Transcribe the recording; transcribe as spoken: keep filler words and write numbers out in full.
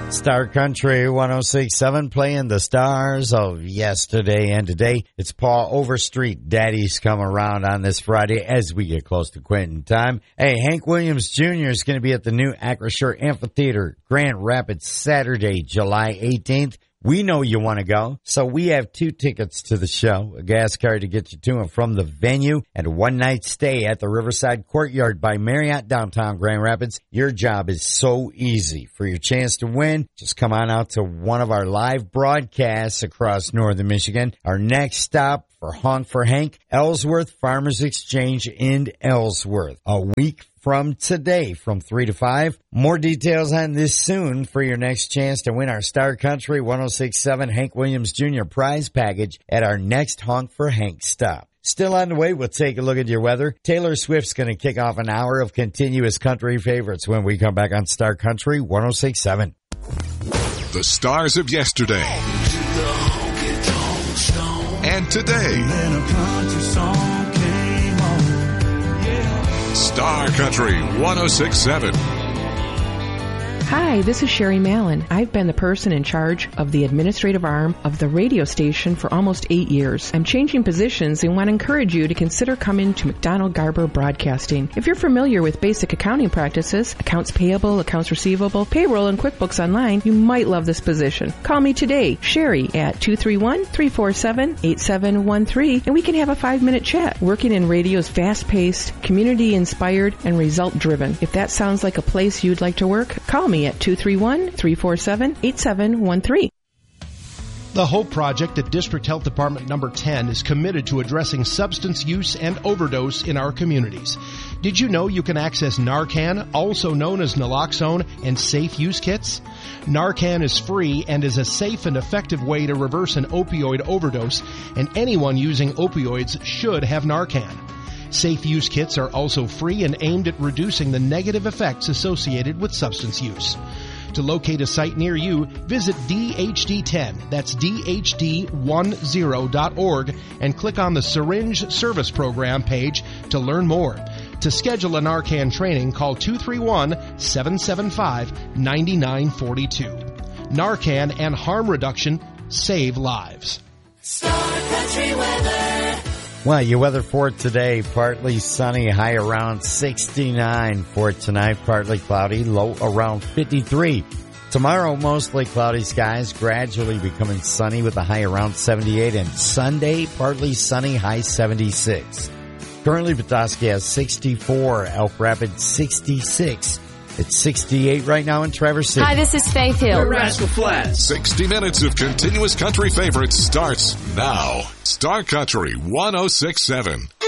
Star Country one oh six point seven playing the stars of yesterday and today. It's Paul Overstreet. Daddy's come around on this Friday as we get close to quitting time. Hey, Hank Williams Junior is going to be at the new Acrisure Amphitheater, Grand Rapids, Saturday, July eighteenth. We know you want to go, so we have two tickets to the show, a gas card to get you to and from the venue, and a one-night stay at the Riverside Courtyard by Marriott downtown Grand Rapids. Your job is so easy. For your chance to win, just come on out to one of our live broadcasts across northern Michigan. Our next stop for Honk for Hank, Ellsworth Farmers Exchange in Ellsworth, a week from today from three to five. More details on this soon for your next chance to win our Star Country one oh six point seven Hank Williams Junior prize package at our next Honk for Hank stop. Still on the way, we'll take a look at your weather. Taylor Swift's going to kick off an hour of continuous country favorites when we come back on Star Country one oh six point seven. The stars of yesterday and today. Star Country one oh six point seven. Hi, this is Sherry Mallon. I've been the person in charge of the administrative arm of the radio station for almost eight years. I'm changing positions and want to encourage you to consider coming to McDonald Garber Broadcasting. If you're familiar with basic accounting practices, accounts payable, accounts receivable, payroll, and QuickBooks Online, you might love this position. Call me today, Sherry, at two three one, three four seven, eight seven one three, and we can have a five-minute chat. Working in radio is fast-paced, community-inspired, and result-driven. If that sounds like a place you'd like to work, call me at two three one, three four seven, eight seven one three. The HOPE Project at District Health Department number ten is committed to addressing substance use and overdose in our communities. Did you know you can access Narcan, also known as naloxone, and safe use kits? Narcan is free and is a safe and effective way to reverse an opioid overdose, and anyone using opioids should have Narcan. Safe use kits are also free and aimed at reducing the negative effects associated with substance use. To locate a site near you, visit D H D ten, that's D H D ten dot org, and click on the Syringe Service Program page to learn more. To schedule a Narcan training, call two three one, seven seven five, nine nine four two. Narcan and harm reduction save lives. Star Country weather. Well, your weather for today, partly sunny, high around sixty-nine. For tonight, partly cloudy, low around fifty-three. Tomorrow, mostly cloudy skies, gradually becoming sunny with a high around seventy-eight. And Sunday, partly sunny, high seventy-six. Currently, Petoskey has sixty-four, Elk Rapids sixty-six. It's sixty-eight right now in Traverse City. Hi, this is Faith Hill. We're Rascal Flats. sixty minutes of continuous country favorites starts now. Star Country one oh six point seven.